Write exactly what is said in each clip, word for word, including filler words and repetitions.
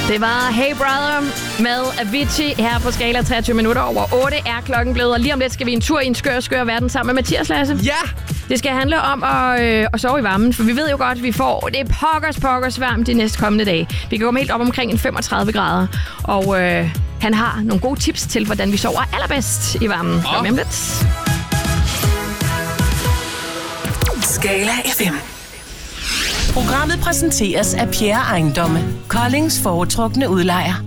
Det var Hey Brother med Avicii her på skala treogtyve minutter over otte er klokken blevet. Og lige om lidt skal vi en tur i en skør, skør verden sammen med Mathias Lasse. Ja! Det skal handle om at, øh, at sove i varmen, for vi ved jo godt, at vi får det pokkers, pokkers varmt de næste kommende dage. Vi kan komme helt op omkring en femogtredive grader, og øh, han har nogle gode tips til, hvordan vi sover allerbedst i varmen. Kom hjem lidt. Skala F M. Programmet præsenteres af Pierre Ejendomme, Koldings foretrukne udlejer.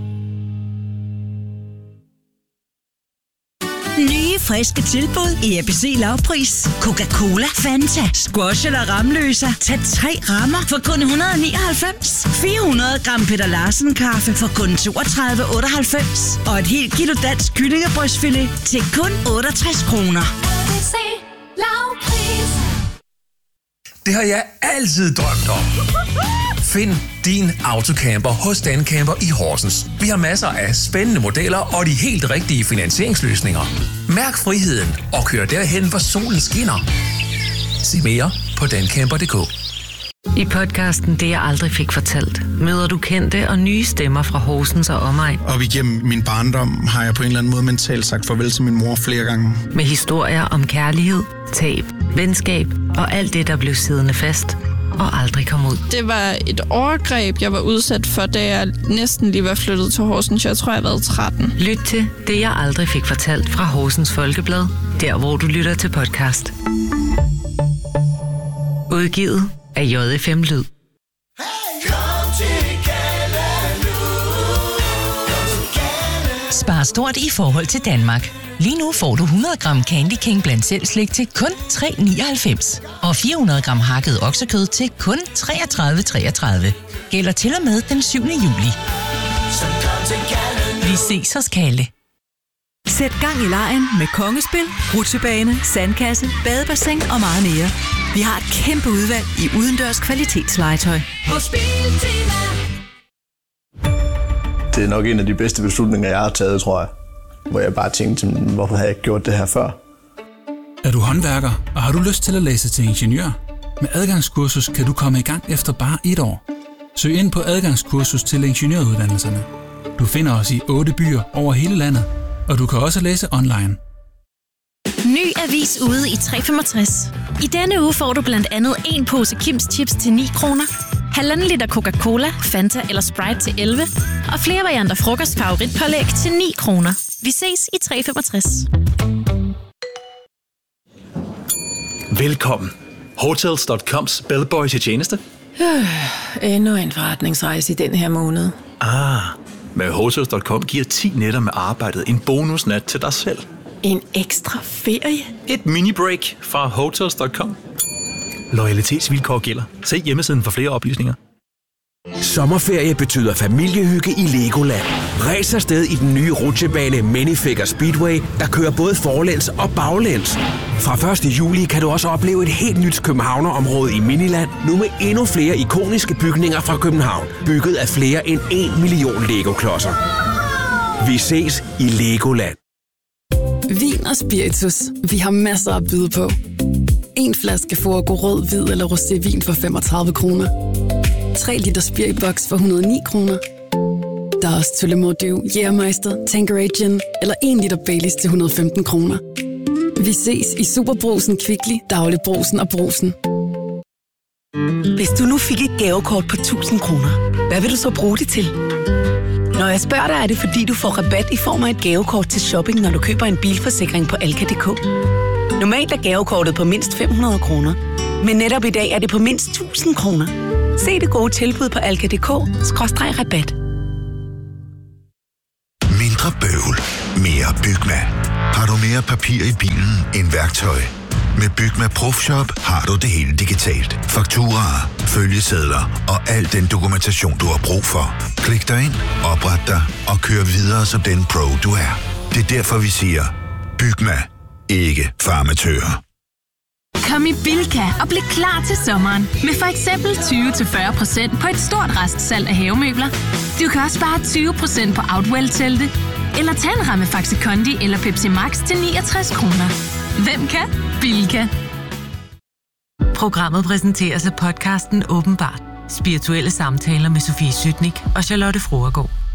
Nye, friske tilbud i A B C Lavpris. Coca-Cola, Fanta, squash eller ramløser. Tag tre rammer for kun et hundrede og nioghalvfems. fire hundrede gram Peter Larsen kaffe for kun toogtredive otteoghalvfems. Og et helt kilo dansk kyllingebrystfilet til kun otteogtres kroner. A B C Lavpris. Det har jeg altid drømt om. Find din Autocamper hos Dancamper i Horsens. Vi har masser af spændende modeller og de helt rigtige finansieringsløsninger. Mærk friheden og kør derhen, hvor solen skinner. Se mere på dancamper punktum d k. I podcasten Det jeg aldrig fik fortalt, møder du kendte og nye stemmer fra Horsens og omegn. Op igennem min barndom har jeg på en eller anden måde mentalt sagt farvel til min mor flere gange. Med historier om kærlighed, tab, venskab og alt det, der blev siddende fast og aldrig kom ud. Det var et overgreb, jeg var udsat for, da jeg næsten lige var flyttet til Horsens. Jeg tror, jeg var tretten. Lyt til Det jeg aldrig fik fortalt fra Horsens Folkeblad, der hvor du lytter til podcast. Udgivet af J F M Lyd. Spar stort i forhold til Danmark. Lige nu får du hundrede gram Candy King blandt selv slik til kun tre nioghalvfems. Og fire hundrede gram hakket oksekød til kun treogtredive treogtredive. Gælder til og med den syvende juli. Vi ses hos Kalle. Sæt gang i legen med kongespil, rutsjebane, sandkasse, badebassin og meget mere. Vi har et kæmpe udvalg i udendørs kvalitetslegetøj. På Spiltina. Det er nok en af de bedste beslutninger, jeg har taget, tror jeg. Hvor jeg bare tænkte, hvorfor havde jeg ikke gjort det her før? Er du håndværker, og har du lyst til at læse til ingeniør? Med adgangskursus kan du komme i gang efter bare et år. Søg ind på adgangskursus til ingeniøruddannelserne. Du finder os i otte byer over hele landet, og du kan også læse online. Ny avis ude i tre femogtres. I denne uge får du blandt andet en pose Kims Chips til ni kroner, halvanden liter Coca-Cola, Fanta eller Sprite til elleve, og flere varianter frokostfavoritpålæg til ni kroner. Vi ses i tre femogtres. Velkommen. Hotels punktum coms bellboy til tjeneste. Øh, endnu en forretningsrejse i den her måned. Ah, med Hotels punktum com giver ti nætter med arbejdet en bonusnat til dig selv. En ekstra ferie? Et mini-break fra Hotels punktum com. Loyalitetsvilkår gælder. Se hjemmesiden for flere oplysninger. Sommerferie betyder familiehygge i Legoland. Ræs afsted i den nye rutsjebane Minifigure Speedway, der kører både forlæns og baglæns. Fra første juli kan du også opleve et helt nyt københavnerområde i Miniland, nu med endnu flere ikoniske bygninger fra København, bygget af flere end en million Lego-klodser. Vi ses i Legoland. Vin og spiritus. Vi har masser at byde på. En flaske Forgo rød, hvid eller rosévin for femogtredive kroner. tre liter spiriboks for et hundrede og ni kroner. Der er også Tullemordew, Jægermeister, Tanqueray Gin eller en liter Baileys til et hundrede og femten kroner. Vi ses i Superbrugsen, Kvickly, Dagligbrugsen og Brugsen. Hvis du nu fik et gavekort på tusind kroner, hvad vil du så bruge det til? Når jeg spørger dig, er det fordi, du får rabat i form af et gavekort til shopping, når du køber en bilforsikring på Alka punktum d k. Normalt er gavekortet på mindst fem hundrede kroner, men netop i dag er det på mindst tusind kroner. Se det gode tilbud på alka punktum d k skråstreg rabat. Mindre bøvl, mere Bygma. Har du mere papir i bilen end værktøj? Med Bygma Profshop har du det hele digitalt. Fakturaer, følgesedler og al den dokumentation, du har brug for. Klik dig ind, opret dig og kør videre som den pro, du er. Det er derfor, vi siger, Bygma. Ikke farmatører. Kom i Bilka og bliv klar til sommeren. Med for eksempel tyve til fyrre procent på et stort restsalg af havemøbler. Du kan også spare tyve procent på Outwell-telte. Eller tag en ramme Faxi Kondi eller Pepsi Max til niogtres kroner. Hvem kan? Bilka. Programmet præsenteres af podcasten Åbenbart. Spirituelle samtaler med Sofie Sytnik og Charlotte Froergaard.